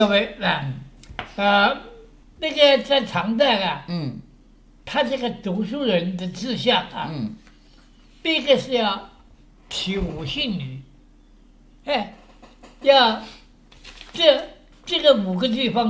各位那个在唐代啊，他这个读书人的志向啊，第一个是要娶五姓女，哎，要这个5个地方